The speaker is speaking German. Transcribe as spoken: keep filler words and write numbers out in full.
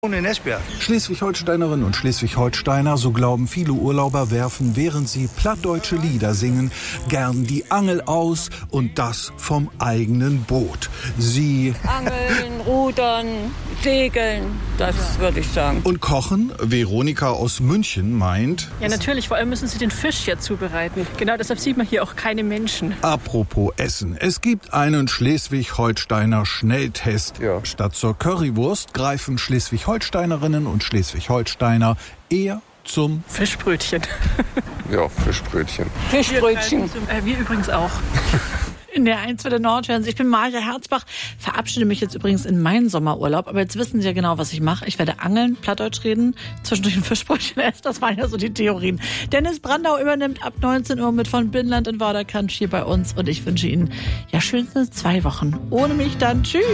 In Esbjerg. Schleswig-Holsteinerinnen und Schleswig-Holsteiner, so glauben viele Urlauber, werfen, während sie plattdeutsche Lieder singen, gern die Angel aus und das vom eigenen Boot. Sie Angeln, rudern, segeln, das würde ich sagen. Und kochen? Veronika aus München meint... Ja, natürlich, vor allem müssen sie den Fisch ja zubereiten. Genau deshalb sieht man hier auch keine Menschen. Apropos Essen. Es gibt einen Schleswig-Holsteiner Schnelltest. Ja. Statt zur Currywurst greifen Schleswig-Holsteinerinnen und Schleswig-Holsteiner eher zum Fischbrötchen. Ja, Fischbrötchen. Fischbrötchen. Wir, äh, wir übrigens auch. In der eins für der Nordhörens. Ich bin Maja Herzbach, verabschiede mich jetzt übrigens in meinen Sommerurlaub. Aber jetzt wissen Sie ja genau, was ich mache. Ich werde angeln, Plattdeutsch reden, zwischendurch ein Fischbrötchen essen. Das waren ja so die Theorien. Dennis Brandau übernimmt ab neunzehn Uhr mit von Binnenland in Vorderkant hier bei uns. Und ich wünsche Ihnen ja schönstens zwei Wochen ohne mich dann. Tschüss.